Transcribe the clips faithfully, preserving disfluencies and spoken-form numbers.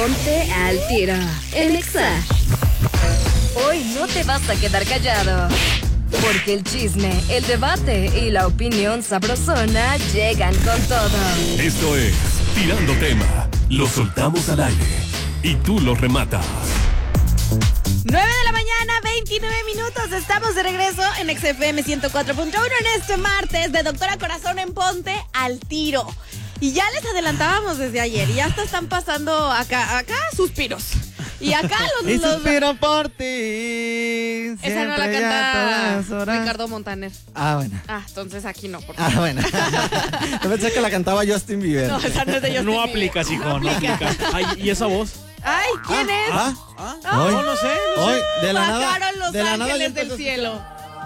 Ponte al Tiro en Exa. Hoy no te vas a quedar callado, porque el chisme, el debate y la opinión sabrosona llegan con todo. Esto es Tirando Tema. Lo soltamos al aire y tú lo rematas. nueve de la mañana, veintinueve minutos. Estamos de regreso en X F M ciento cuatro punto uno en este martes de Doctora Corazón en Ponte al Tiro. Y ya les adelantábamos desde ayer y ya hasta están pasando acá, acá suspiros. Y acá los... Y los... suspiro por ti. Esa no la canta Ricardo Montaner. Ah, bueno. Ah, entonces aquí no, por Ah, favor. bueno. Yo pensé que la cantaba Justin Bieber. No, esa no es de Justin No Bieber. aplicas, hijo, No no aplica. aplicas. Ay, ¿y esa voz? Ay, ¿quién es? Ah, Ah, hoy, no, no sé, no hoy, de la nada. Bajaron los de la nada ya ángeles del empezó a cielo.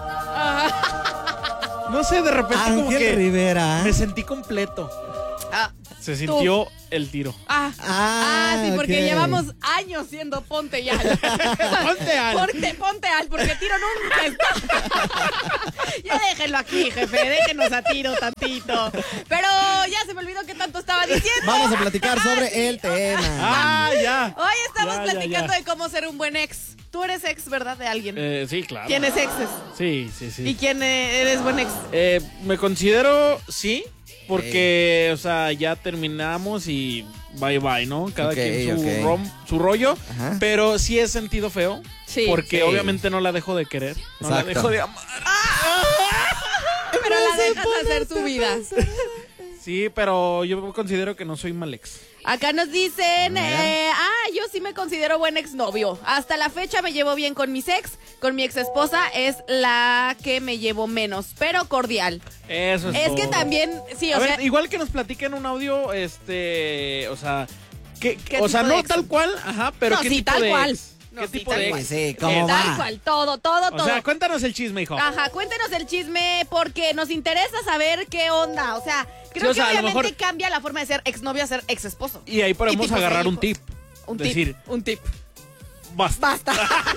Ajá. No sé, de repente como Ángel que Rivera. me sentí completo. Ah, Se sintió el tiro. ah, Ah, ah, sí, porque ok. llevamos años siendo Ponte y Al. Ponte al. Ponte, ponte Al, porque Tiro nunca está. Ya déjenlo aquí, jefe, déjenos a Tiro tantito. Pero ya se me olvidó qué tanto estaba diciendo. Vamos a platicar sobre el tema. Ah, ya. Hoy estamos Ya, ya, platicando ya. de cómo ser un buen ex. Tú eres ex, ¿verdad? De alguien. Eh, sí, claro. ¿Tienes exes? Sí, sí, sí. ¿Y quién eh, eres buen ex? Eh, me considero, sí, porque, o sea, ya terminamos y bye bye, ¿no? Cada Ok, quien su, ok. rom- su rollo, Ajá. pero sí he sentido feo, Sí. porque Sí. obviamente no la dejo de querer, no la Exacto. dejo de amar. Pero la dejas hacer su vida. Sí, pero yo considero que no soy mal ex. Acá nos dicen, eh, ah, yo sí me considero buen exnovio. Hasta la fecha me llevo bien con mis ex. Con mi ex esposa es la que me llevo menos, pero cordial. Eso es Es que todo. también, sí, o A sea, ver, igual que nos platiquen un audio, este, o sea, que, ¿Qué o sea, tipo de no ex? tal cual, ajá, pero No, qué sí, tipo tal de cual. ex? No, ¿Qué sí, tipo tal de cual. ex? Sí, ¿cómo tal va? cual, todo, todo, O todo. sea, cuéntanos el chisme, hijo. Ajá, cuéntenos el chisme porque nos interesa saber qué onda. O sea, creo Sí, o sea, que a lo obviamente mejor- cambia la forma de ser exnovio a ser ex esposo. Y ahí podemos tipos de agarrar un hijos. tip. Un decir, tip, un tip. basta. Basta.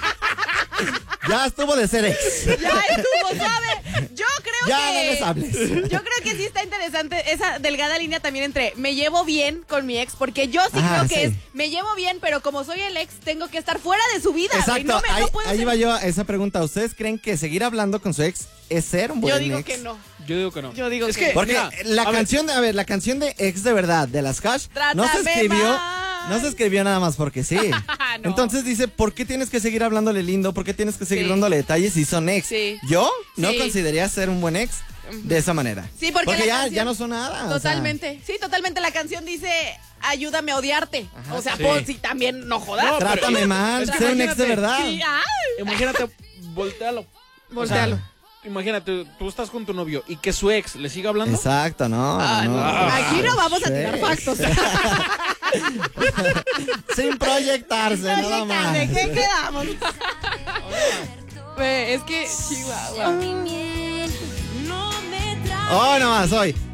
Ya estuvo de ser ex. Ya estuvo, ¿sabe? Yo creo Ya que... no les hables. Yo creo que sí está interesante esa delgada línea también entre me llevo bien con mi ex, porque yo sí Ajá, creo que sí. es me llevo bien, pero como soy el ex, tengo que estar fuera de su vida. güey. Exacto, No me, no ahí, puedo ahí ser- va yo a esa pregunta. ¿Ustedes creen que seguir hablando con su ex es ser un buen Yo digo ex? que no. Yo digo que no. Yo digo es que que, Porque mira, la a ver, canción, de, a ver, la canción de ex de verdad, de las Hash, no se Trátame escribió, mal. no se escribió nada más porque sí. No. Entonces dice, ¿por qué tienes que seguir hablándole lindo? ¿Por qué tienes que seguir Sí. dándole detalles si son ex? Sí. Yo no Sí. consideraría ser un buen ex de esa manera. Sí, porque la ya, canción- ya no son nada. o sea. Totalmente. Sí, totalmente. La canción dice ayúdame a odiarte. Ajá, o sea, sí. pues sí, también no jodas. No, pero- Trátame mal, es que sé un ex de imagínate, verdad. Sí, ay. imagínate, voltealo. Voltealo. O sea, imagínate, tú estás con tu novio y que su ex le siga hablando. Exacto, no. Ah, no. no. Aquí no vamos a Sí. tirar factos. Sin proyectarse, nada más. ¿De qué quedamos? Güey, es que Chihuahua. Oh, no más, hoy.